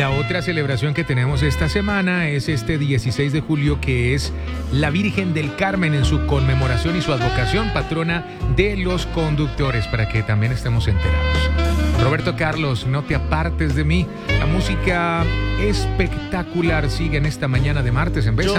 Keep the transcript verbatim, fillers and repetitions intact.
la otra celebración que tenemos esta semana es este dieciséis de julio, que es la Virgen del Carmen en su conmemoración y su advocación, patrona de los conductores, para que también estemos enterados. Roberto Carlos, no te apartes de mí. La música espectacular sigue en esta mañana de martes en Besa.